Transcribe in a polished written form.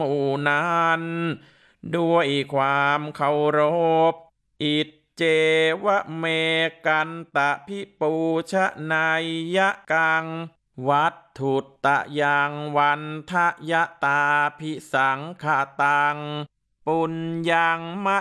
นั้นด้วยความเคารพอิจเจวะเมกันตะพิปูชนายยะกังวัตถุตะยังวันทะยะตาพิสังขตังปุญญังมะ